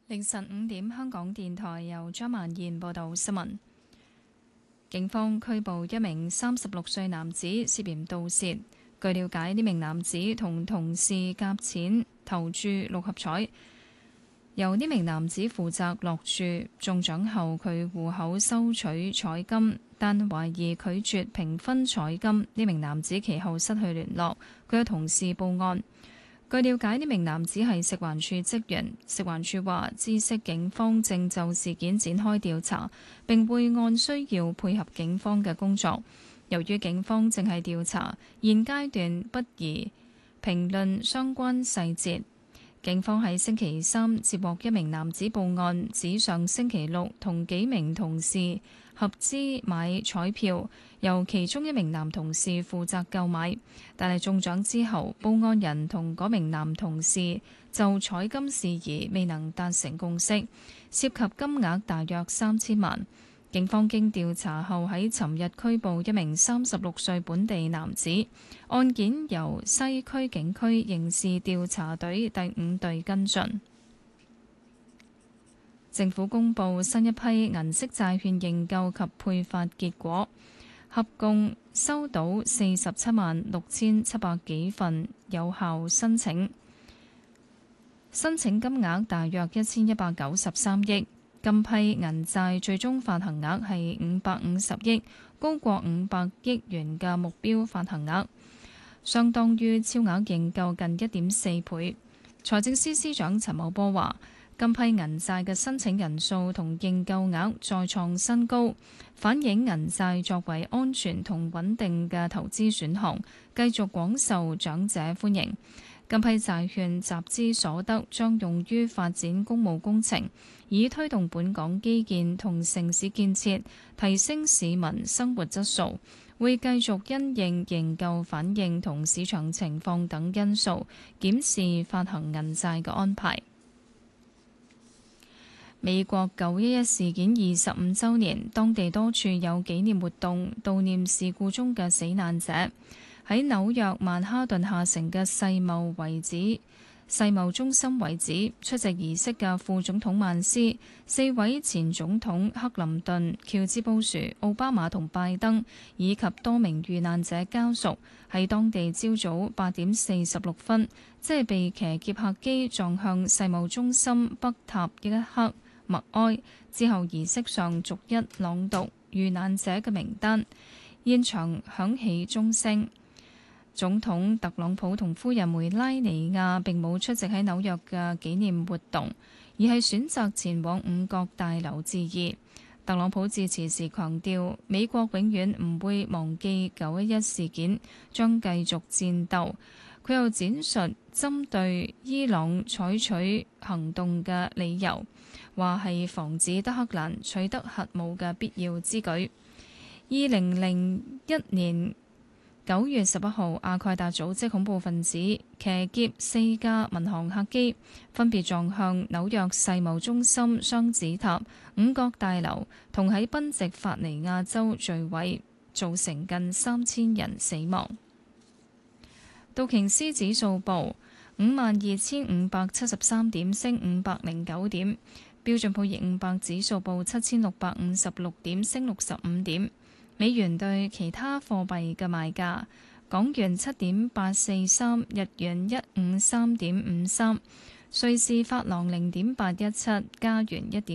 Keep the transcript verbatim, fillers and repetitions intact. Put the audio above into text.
凌晨五點，香港電台由張曼燕報道新聞。警方拘捕一名三十六歲男子，涉嫌盜竊。據了解，呢名男子同同事夾錢投注六合彩，由呢名男子負責落注，中獎後佢戶口收取彩金，但懷疑拒絕平分彩金。呢名男子其後失去聯絡，佢嘅同事報案。據了解，呢名男子係食環署職員。食環署話，知悉警方正就事件展開調查，並會按需要配合警方嘅工作。由於警方正係調查，現階段不宜評論相關細節。警方喺星期三接獲一名男子報案，指上星期六同幾名同事合資買彩票，由其中一名男同事負責購買，但係中獎之後，報案人同嗰名男同事就彩金事宜未能達成共識，涉及金額大約三千萬。警方經調查後喺尋日拘捕一名三十六歲本地男子，案件由西區警區刑事調查隊第五隊跟進。政府公布新一批銀色債券認購及配發結果，合共收到四十七萬六千七百幾份有效申請，申請金額大約一千一百九十三億。今批銀債最終發行額係五百五十億，高過五百億元嘅目標發行額，相當於超額認購近一點四倍。財政司司長陳茂波話，今批銀債嘅申請人數同認購額再創新高，反映銀債作為安全同穩定嘅投資選項，繼續廣受長者歡迎。今批債券集資所得將用於發展公務工程，以推動本港基建同城市建設，提升市民生活質素。會繼續因應認購反應同市場情況等因素，檢視發行銀債嘅安排。美國九一一事件二十五週年，當地多處有紀念活動，悼念事故中嘅死難者。喺紐約曼哈頓下城嘅世貿遺址、世貿中心遺址出席儀式嘅副總統曼斯、四位前總統克林頓、喬治布殊、奧巴馬同拜登，以及多名遇難者家屬，喺當地朝早八點四十六分，即係被騎劫客機撞向世貿中心北塔嘅一刻默哀。之後儀式上逐一朗讀遇難者嘅名單，現場響起鐘聲。總統特朗普同夫人梅拉尼亞並冇出席喺紐約嘅紀念活動，而係選擇前往五角大樓致意。特朗普致辭時強調，美國永遠唔會忘記九一一事件，將繼續戰鬥。佢又展述針對伊朗採取行動嘅理由，話係防止德黑蘭取得核武嘅必要之舉。二零零一年九月十一號，阿蓋達組織恐怖分子騎劫四架民航客機，分別撞向紐約世貿中心雙子塔、五角大樓同喺賓夕法尼亞州墜毀，造成近三千人死亡。道瓊斯指數報五萬二千五百七十三點，升五百零九點；標準普爾五百指數報七千六百五十六點，升六十五點。美元對其他貨幣嘅賣價：港元七點八四三，日元一五三點五三，瑞士法郎零點八一七，加元一點